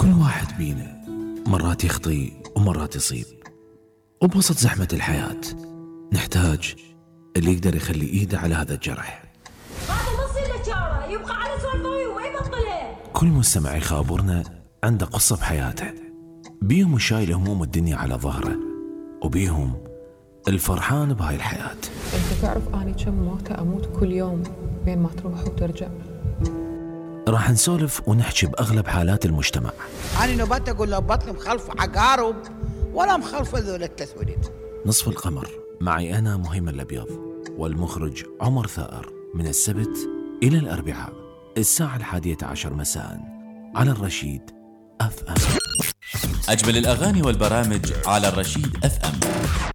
كل واحد بينا مرات يخطي ومرات يصيب، وبوسط زحمة الحياة نحتاج اللي يقدر يخلي إيده على هذا الجرح. هذا نص الاشاره يبقى على سوالفه وما يبطلها. كل مستمع يخابرنا عنده قصة بحياته، بيهم شايل هموم الدنيا على ظهره، وبيهم الفرحان بهاي الحياة. انت تعرف اني كم موتة اموت كل يوم بين ما تروح وترجع. راح نسولف ونحكي بأغلب حالات المجتمع. أنا نبات أقول له بطني مخلف عقارب ولا مخلف ذول التسوديت. نصف القمر معي أنا مهيمن الأبيض والمخرج عمر ثائر، من السبت إلى الأربعاء الساعة 11 مساء على الرشيد FM. أجمل الأغاني والبرامج على الرشيد FM.